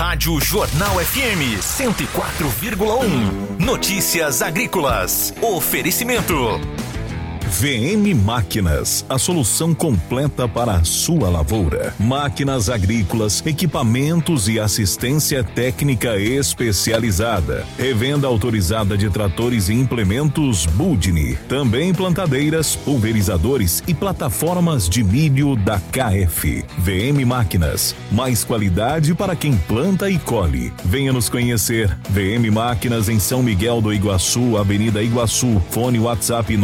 Rádio Jornal FM 104,1. Notícias agrícolas. Oferecimento. VM Máquinas, a solução completa para a sua lavoura. Máquinas agrícolas, equipamentos e assistência técnica especializada. Revenda autorizada de tratores e implementos Budni. Também plantadeiras, pulverizadores e plataformas de milho da KF. VM Máquinas, mais qualidade para quem planta e colhe. Venha nos conhecer. VM Máquinas em São Miguel do Iguaçu, Avenida Iguaçu. Fone WhatsApp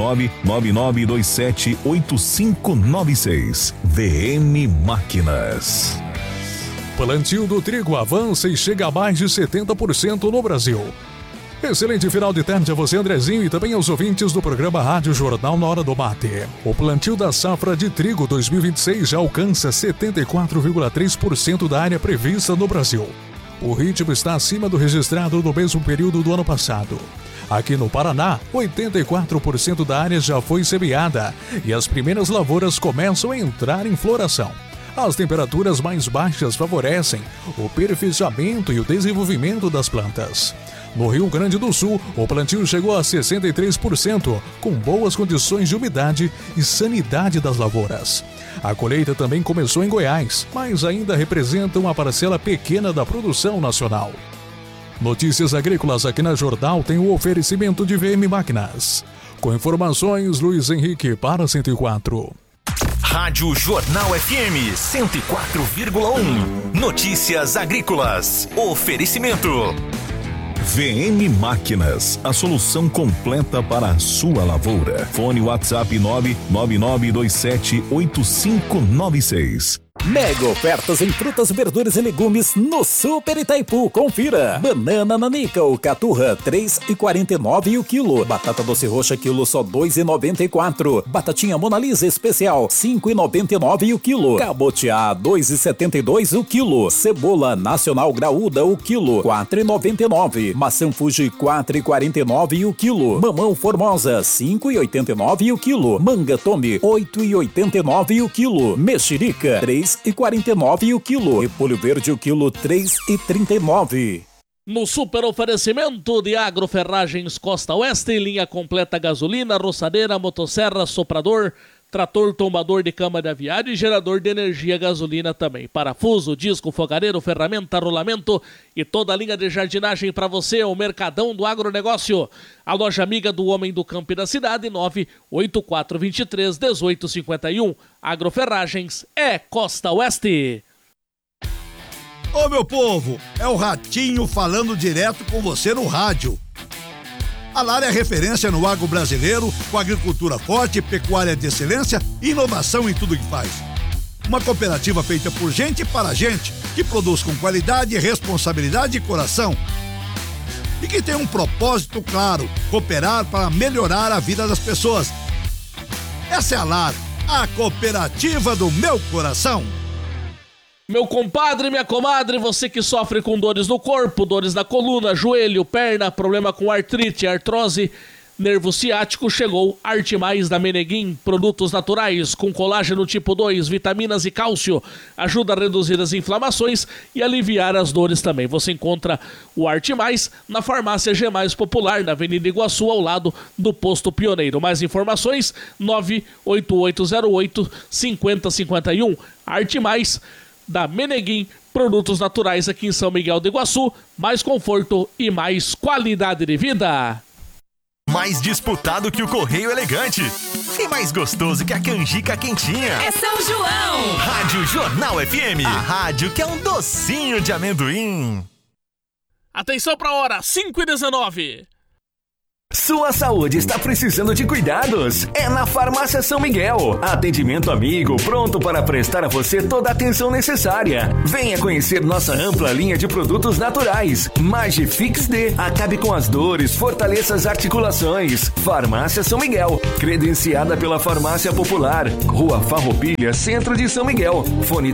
999278596. VM Máquinas. Plantio do trigo avança e chega a mais de 70% no Brasil. Excelente final de tarde a você, Andrezinho, e também aos ouvintes do programa Rádio Jornal na Hora do Mate. O plantio da safra de trigo 2026 já alcança 74,3% da área prevista no Brasil. O ritmo está acima do registrado no mesmo período do ano passado. Aqui no Paraná, 84% da área já foi semeada e as primeiras lavouras começam a entrar em floração. As temperaturas mais baixas favorecem o perfeccionamento e o desenvolvimento das plantas. No Rio Grande do Sul, o plantio chegou a 63%, com boas condições de umidade e sanidade das lavouras. A colheita também começou em Goiás, mas ainda representa uma parcela pequena da produção nacional. Notícias agrícolas aqui na Jornal tem o oferecimento de VM Máquinas. Com informações, Luiz Henrique para 104. Rádio Jornal FM 104,1. Notícias agrícolas. Oferecimento. VM Máquinas, a solução completa para a sua lavoura. Fone WhatsApp 999278596. Mega ofertas em frutas, verduras e legumes no Super Itaipu. Confira. Banana nanica ou caturra, 3,49 o quilo. Batata doce roxa, quilo, só 2,94. Batatinha Mona Lisa especial, 5,99 o quilo. Cabotiá, 2,72 o quilo. Cebola nacional graúda, o quilo, 4,99. Maçã Fuji, 4,49 o quilo. Mamão Formosa, 5,89 o quilo. Manga Tome, 8,89 o quilo. Mexerica, 3,49 o quilo. Repolho verde o quilo, 3,39. No super oferecimento de Agroferragens Costa Oeste, linha completa gasolina, roçadeira, motosserra, soprador, trator tombador de cama de aviário e gerador de energia gasolina também. Parafuso, disco, fogareiro, ferramenta, rolamento e toda a linha de jardinagem para você, o Mercadão do Agronegócio. A loja amiga do homem do campo e da cidade, 984231851. Agroferragens é Costa Oeste. Ô meu povo, é o Ratinho falando direto com você no rádio. A Lar é referência no agro brasileiro, com agricultura forte, pecuária de excelência e inovação em tudo que faz. Uma cooperativa feita por gente e para gente, que produz com qualidade, responsabilidade e coração. E que tem um propósito claro, cooperar para melhorar a vida das pessoas. Essa é a Lar, a cooperativa do meu coração. Meu compadre, minha comadre, você que sofre com dores no corpo, dores na coluna, joelho, perna, problema com artrite, artrose, nervo ciático, chegou Arte Mais da Meneguim, produtos naturais com colágeno tipo 2, vitaminas e cálcio, ajuda a reduzir as inflamações e aliviar as dores também. Você encontra o Arte Mais na farmácia G Mais Popular, na Avenida Iguaçu, ao lado do Posto Pioneiro. Mais informações, 98808-5051. Arte Mais da Meneguim, produtos naturais aqui em São Miguel do Iguaçu, mais conforto e mais qualidade de vida. Mais disputado que o Correio Elegante e mais gostoso que a canjica quentinha. É São João! Rádio Jornal FM, a rádio que é um docinho de amendoim. Atenção pra hora, 5h19. Sua saúde está precisando de cuidados? É na Farmácia São Miguel. Atendimento amigo, pronto para prestar a você toda a atenção necessária. Venha conhecer nossa ampla linha de produtos naturais. Magifix D, acabe com as dores, fortaleça as articulações. Farmácia São Miguel, credenciada pela Farmácia Popular. Rua Farroupilha, Centro de São Miguel. Fone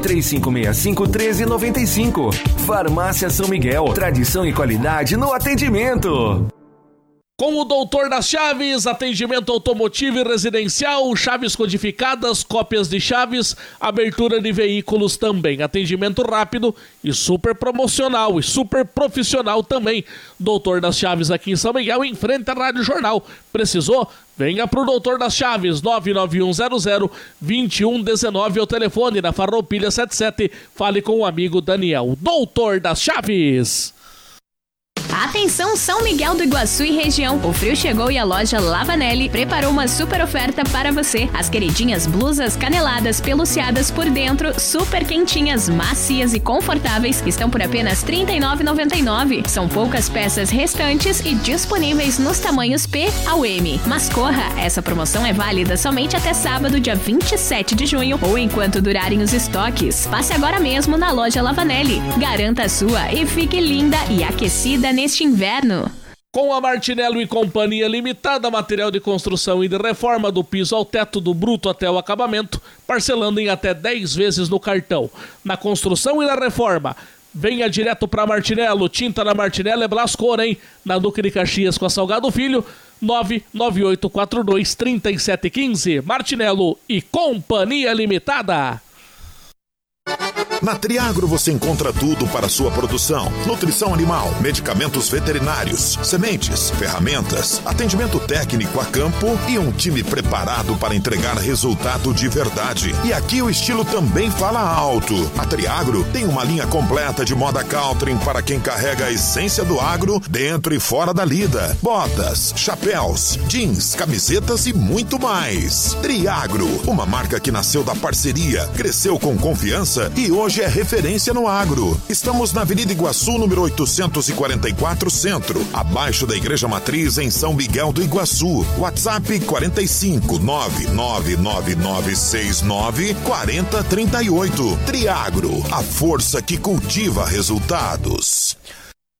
3565-1395. Farmácia São Miguel, tradição e qualidade no atendimento. Com o Doutor das Chaves, atendimento automotivo e residencial, chaves codificadas, cópias de chaves, abertura de veículos também. Atendimento rápido e super promocional e super profissional também. Doutor das Chaves aqui em São Miguel, em frente à Rádio Jornal. Precisou? Venha pro Doutor das Chaves, 99100-2119 é o telefone, na Farroupilha 77. Fale com o amigo Daniel. Doutor das Chaves. Atenção São Miguel do Iguaçu e região, o frio chegou e a loja Lavanelli preparou uma super oferta para você. As queridinhas blusas caneladas peluciadas por dentro, super quentinhas, macias e confortáveis, estão por apenas R$ 39,99. São poucas peças restantes e disponíveis nos tamanhos P ao M. Mas corra, essa promoção é válida somente até sábado, dia 27 de junho, ou enquanto durarem os estoques. Passe agora mesmo na loja Lavanelli. Garanta a sua e fique linda e aquecida neste inverno. Com a Martinello e Companhia Limitada, material de construção e de reforma do piso ao teto, do bruto até o acabamento, parcelando em até 10 vezes no cartão. Na construção e na reforma, venha direto para Martinello. Tinta na Martinello é Blascor, hein? Na Duque de Caxias com a Salgado Filho, 99842-3715. Martinello e Companhia Limitada. Na Triagro você encontra tudo para sua produção: nutrição animal, medicamentos veterinários, sementes, ferramentas, atendimento técnico a campo e um time preparado para entregar resultado de verdade. E aqui o estilo também fala alto. A Triagro tem uma linha completa de moda country para quem carrega a essência do agro dentro e fora da lida. Botas, chapéus, jeans, camisetas e muito mais. Triagro, uma marca que nasceu da parceria, cresceu com confiança e hoje é referência no agro. Estamos na Avenida Iguaçu, número 844 Centro, abaixo da Igreja Matriz, em São Miguel do Iguaçu. WhatsApp 45 99969 4038. Triagro, a força que cultiva resultados.